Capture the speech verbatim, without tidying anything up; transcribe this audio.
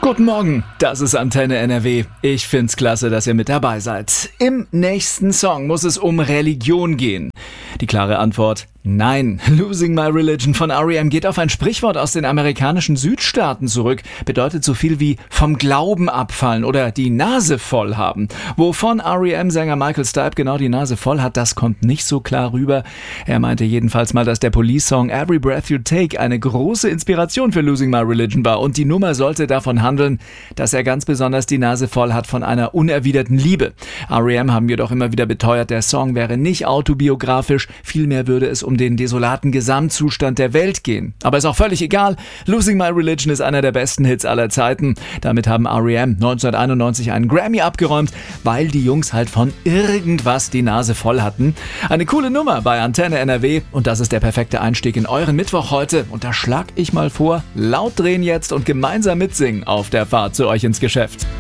Guten Morgen, das ist Antenne N R W. Ich find's klasse, dass ihr mit dabei seid. Im nächsten Song muss es um Religion gehen. Die klare Antwort: Nein. Losing My Religion von R E M geht auf ein Sprichwort aus den amerikanischen Südstaaten zurück. Bedeutet so viel wie vom Glauben abfallen oder die Nase voll haben. Wovon R E M-Sänger Michael Stipe genau die Nase voll hat, das kommt nicht so klar rüber. Er meinte jedenfalls mal, dass der Police-Song Every Breath You Take eine große Inspiration für Losing My Religion war. Und die Nummer sollte davon handeln, dass er ganz besonders die Nase voll hat von einer unerwiderten Liebe. R E M haben jedoch immer wieder beteuert, der Song wäre nicht autobiografisch, vielmehr würde es um den desolaten Gesamtzustand der Welt gehen. Aber ist auch völlig egal. Losing My Religion ist einer der besten Hits aller Zeiten. Damit haben R E M neunzehnhunderteinundneunzig einen Grammy abgeräumt, weil die Jungs halt von irgendwas die Nase voll hatten. Eine coole Nummer bei Antenne N R W und das ist der perfekte Einstieg in euren Mittwoch heute. Und da schlag ich mal vor, laut drehen jetzt und gemeinsam mitsingen auf der Fahrt zu euch ins Geschäft.